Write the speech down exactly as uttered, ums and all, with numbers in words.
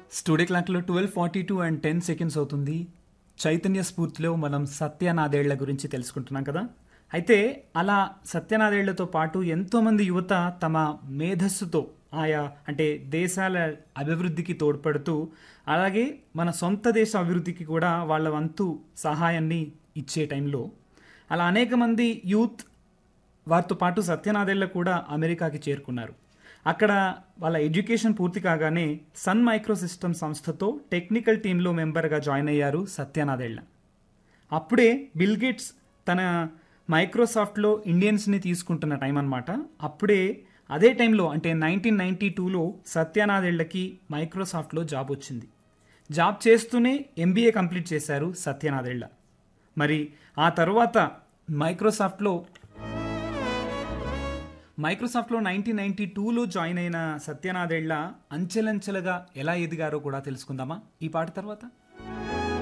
Studio క్లాక్లో twelve forty two and ten seconds అవుతుంది. చైతన్య స్ఫూర్తిలో మనం సత్యనాదేళ్ల గురించి తెలుసుకుంటున్నాం కదా. అయితే అలా సత్యనాదేళ్లతో పాటు ఎంతోమంది యువత తమ మేధస్సుతో ఆయా అంటే దేశాల అభివృద్ధికి తోడ్పడుతూ అలాగే మన సొంత దేశ అభివృద్ధికి కూడా వాళ్ళ వంతు సహాయాన్ని ఇచ్చే టైంలో అలా అనేక మంది యూత్ వారితో పాటు సత్యనాదేళ్ల కూడా అమెరికాకి చేరుకున్నారు. అక్కడ వాళ్ళ ఎడ్యుకేషన్ పూర్తి కాగానే సన్ మైక్రో సిస్టమ్ సంస్థతో టెక్నికల్ టీంలో మెంబర్గా జాయిన్ అయ్యారు సత్యనాదేళ్ల. అప్పుడే బిల్ గేట్స్ తన మైక్రోసాఫ్ట్లో ఇండియన్స్ని తీసుకుంటున్న టైం అన్నమాట. అప్పుడే అదే టైంలో అంటే నైన్టీన్ నైన్టీ టూలో సత్యనాదేళ్లకి మైక్రోసాఫ్ట్లో జాబ్ వచ్చింది. జాబ్ చేస్తూనే ఎంబీఏ కంప్లీట్ చేశారు సత్యనాదేళ్ల. మరి ఆ తర్వాత మైక్రోసాఫ్ట్లో మైక్రోసాఫ్ట్లో నైన్టీన్ నైన్టీ టూలో జాయిన్ అయిన సత్యనాదేళ్ల అంచెలంచెలుగా ఎలా ఎదిగారో కూడా తెలుసుకుందామా ఈ పాట తర్వాత.